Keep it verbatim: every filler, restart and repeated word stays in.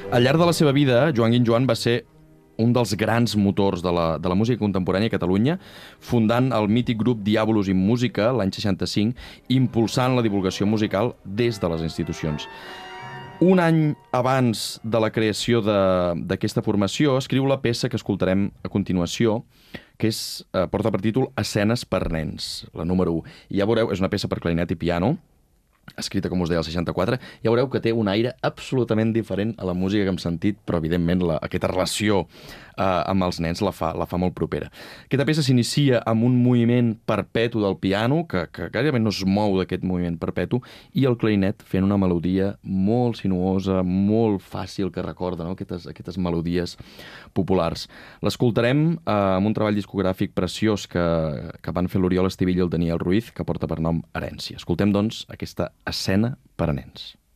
Al llarg de la seva vida, Joan Guinjoan va ser un dels grans motors de la, de la música contemporània a Catalunya, fundant el mític grup Diabolus in Música l'any seixanta-cinc, impulsant la divulgació musical des de les institucions. Un any abans de la creació d'aquesta formació, escriu la peça que escoltarem a continuació, que és, eh, porta per títol Escenes per nens, la número u. I ja veureu, és una peça per clarinet i piano, escrita, com us deia, al seixanta-quatre, ja veureu que té un aire absolutament diferent a la música que hem sentit, però evidentment la, aquesta relació eh, amb els nens la fa, la fa molt propera. Aquesta peça s'inicia amb un moviment perpetu del piano, que, que gairebé no es mou d'aquest moviment perpetu, i el clarinet fent una melodia molt sinuosa, molt fàcil, que recorda, no? aquestes, aquestes melodies populars. L'escoltarem eh, amb un treball discogràfic preciós que, que van fer l'Oriol Estivill i el Daniel Ruiz, que porta per nom Herència. Escoltem, doncs, aquesta escena per a nens.